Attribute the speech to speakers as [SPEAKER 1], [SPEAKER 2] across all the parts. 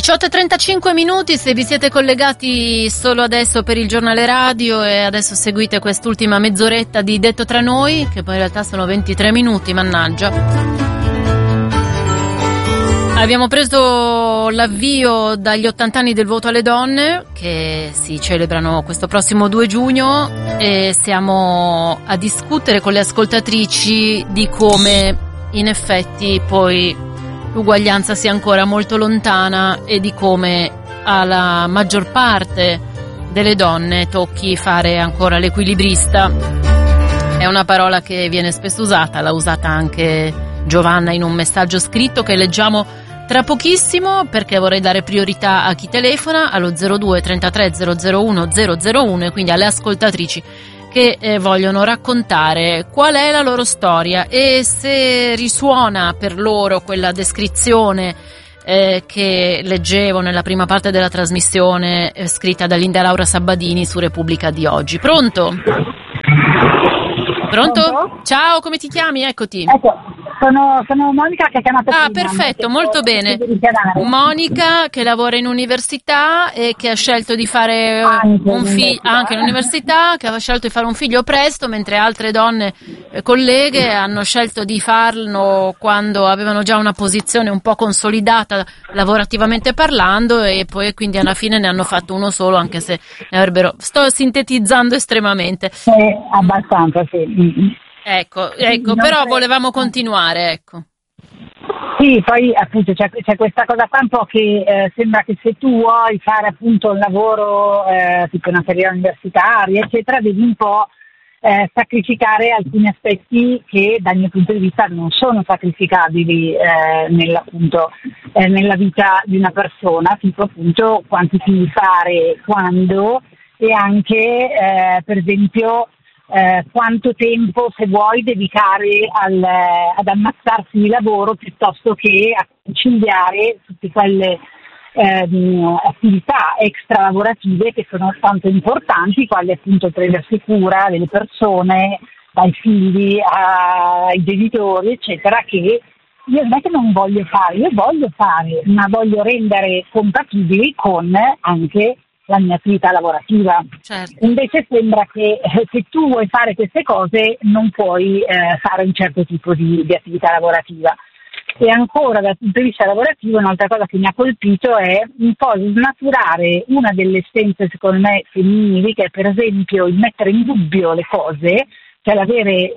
[SPEAKER 1] 18:35, se vi siete collegati solo adesso per il giornale radio e adesso seguite quest'ultima mezz'oretta di Detto tra noi, che poi in realtà sono 23 minuti, mannaggia. Abbiamo preso l'avvio dagli 80 anni del voto alle donne, che si celebrano questo prossimo 2 giugno, e stiamo a discutere con le ascoltatrici di come in effetti poi l'uguaglianza sia ancora molto lontana e di come alla maggior parte delle donne tocchi fare ancora l'equilibrista. È una parola che viene spesso usata, l'ha usata anche Giovanna in un messaggio scritto che leggiamo tra pochissimo, perché vorrei dare priorità a chi telefona allo 02 33 001 001 e quindi alle ascoltatrici che vogliono raccontare qual è la loro storia e se risuona per loro quella descrizione che leggevo nella prima parte della trasmissione scritta da Linda Laura Sabbadini su Repubblica di oggi. Pronto? Pronto? Ciao, come ti chiami? Eccoti.
[SPEAKER 2] Ecco, sono Monica che ha chiamato prima.
[SPEAKER 1] Perfetto, molto bene. Monica che lavora in università e che ha scelto di fare un figlio anche in università, che aveva scelto di fare un figlio presto, mentre altre donne colleghe hanno scelto di farlo quando avevano già una posizione un po' consolidata lavorativamente parlando, e poi quindi alla fine ne hanno fatto uno solo, anche se ne avrebbero. Sto sintetizzando estremamente.
[SPEAKER 2] Abbastanza, sì.
[SPEAKER 1] Ecco, però volevamo continuare, ecco.
[SPEAKER 2] Sì, poi appunto c'è questa cosa qua un po' che sembra che se tu vuoi fare appunto un lavoro tipo una carriera universitaria, eccetera, devi un po' sacrificare alcuni aspetti che dal mio punto di vista non sono sacrificabili nella vita di una persona, tipo appunto quanti figli fare, quando, e anche per esempio quanto tempo, se vuoi, dedicare ad ammazzarsi di lavoro piuttosto che a conciliare tutte quelle attività extra lavorative che sono tanto importanti, quali appunto prendersi cura delle persone, dai figli ai genitori, eccetera, che io non è che non voglio fare, ma voglio rendere compatibili con anche la mia attività lavorativa.
[SPEAKER 1] Certo.
[SPEAKER 2] Invece sembra che se tu vuoi fare queste cose non puoi fare un certo tipo di attività lavorativa. E ancora dal punto di vista lavorativo un'altra cosa che mi ha colpito è un po' snaturare una delle essenze secondo me femminili, che è per esempio il mettere in dubbio le cose, cioè l'avere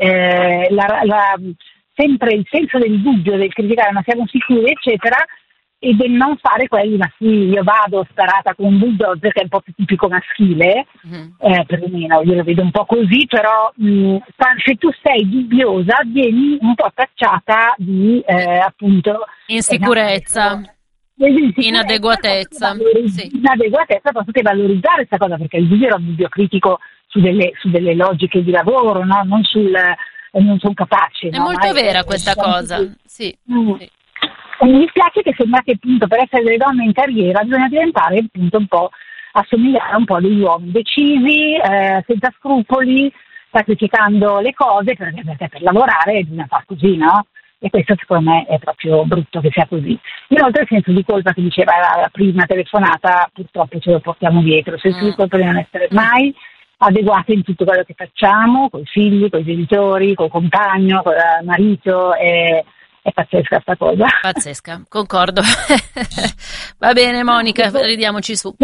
[SPEAKER 2] sempre il senso del dubbio, del criticare ma siamo sicuri eccetera, e del non fare quelli, ma sì, io vado sparata con un bulldozer, che è un po' più tipico maschile, perlomeno io lo vedo un po' così, però se tu sei dubbiosa vieni un po' tacciata di appunto
[SPEAKER 1] insicurezza, inadeguatezza,
[SPEAKER 2] inadeguatezza, posso che valorizzare questa cosa, perché il dubbio era un dubbio critico su delle logiche di lavoro, no? Non sono capace.
[SPEAKER 1] È molto vera questa cosa, sì.
[SPEAKER 2] E mi dispiace che sembra che appunto per essere delle donne in carriera bisogna diventare appunto un po', assomigliare un po' degli uomini decisi, senza scrupoli, sacrificando le cose, perché per lavorare bisogna fare così, no? E questo secondo me è proprio brutto che sia così. Inoltre il senso di colpa che diceva la prima telefonata purtroppo ce lo portiamo dietro, il senso di colpa di non essere mai adeguate in tutto quello che facciamo, con i figli, con i genitori, col compagno, col marito, è pazzesca sta cosa.
[SPEAKER 1] Pazzesca, concordo. Va bene Monica, ridiamoci su.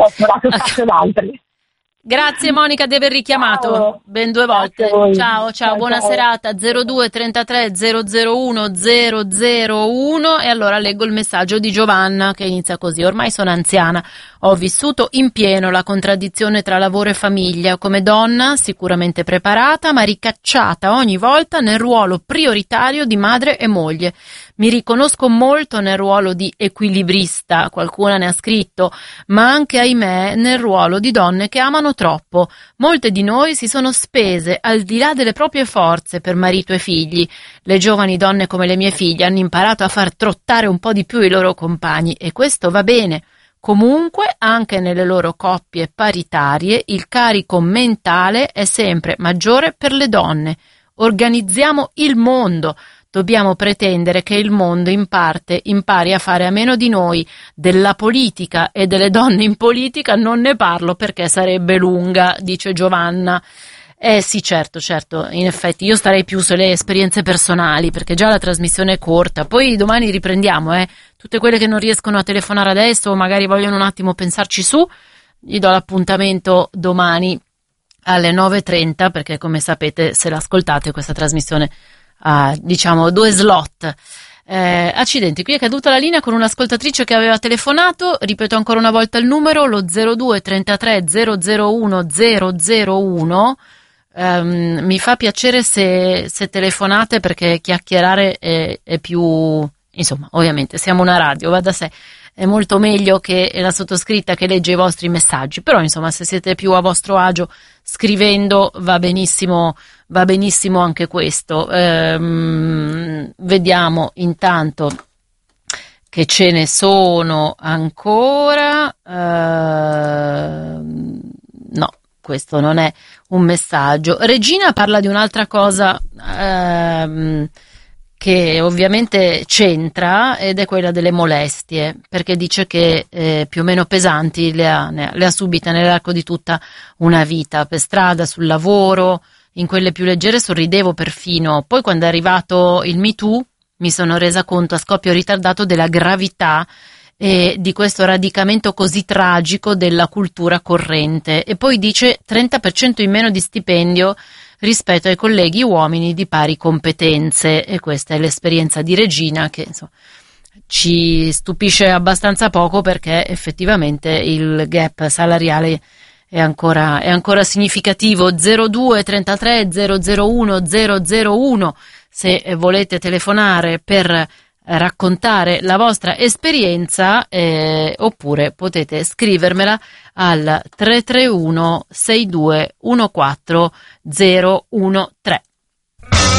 [SPEAKER 1] Grazie Monica di aver richiamato.
[SPEAKER 2] Ciao.
[SPEAKER 1] Ben 2 volte. Ciao, buona serata. 02 33 001 001. E allora leggo il messaggio di Giovanna che inizia così: ormai sono anziana, ho vissuto in pieno la contraddizione tra lavoro e famiglia, come donna sicuramente preparata ma ricacciata ogni volta nel ruolo prioritario di madre e moglie. Mi riconosco molto nel ruolo di equilibrista, qualcuna ne ha scritto, ma anche, ahimè, nel ruolo di donne che amano troppo. Molte di noi si sono spese al di là delle proprie forze per marito e figli. Le giovani donne come le mie figlie hanno imparato a far trottare un po' di più i loro compagni e questo va bene. Comunque, anche nelle loro coppie paritarie, il carico mentale è sempre maggiore per le donne. Organizziamo il mondo. dobbiamo pretendere che il mondo in parte impari a fare a meno di noi. Della politica e delle donne in politica non ne parlo perché sarebbe lunga, dice Giovanna. Sì, certo, in effetti io starei più sulle esperienze personali, perché già la trasmissione è corta, poi domani riprendiamo, tutte quelle che non riescono a telefonare adesso o magari vogliono un attimo pensarci su, gli do l'appuntamento domani alle 9:30, perché come sapete, se l'ascoltate questa trasmissione ha, diciamo, 2 slot. Accidenti, qui è caduta la linea con un'ascoltatrice che aveva telefonato, ripeto ancora una volta il numero, lo 02 33 001 001. Mi fa piacere se telefonate, perché chiacchierare è più, insomma, ovviamente siamo una radio, va da sé, è molto meglio che la sottoscritta che legge i vostri messaggi, però insomma se siete più a vostro agio scrivendo va benissimo anche questo. Vediamo intanto che ce ne sono ancora. No, questo non è un messaggio. Regina parla di un'altra cosa che ovviamente c'entra, ed è quella delle molestie, perché dice che più o meno pesanti le ha subite nell'arco di tutta una vita, per strada, sul lavoro. In quelle più leggere sorridevo perfino, poi quando è arrivato il Me Too mi sono resa conto a scoppio ritardato della gravità e di questo radicamento così tragico della cultura corrente. E poi dice 30% in meno di stipendio rispetto ai colleghi uomini di pari competenze, e questa è l'esperienza di Regina, che insomma ci stupisce abbastanza poco, perché effettivamente il gap salariale è ancora significativo. 02 33 001 001 se volete telefonare per raccontare la vostra esperienza, oppure potete scrivermela al 331 62 14 013.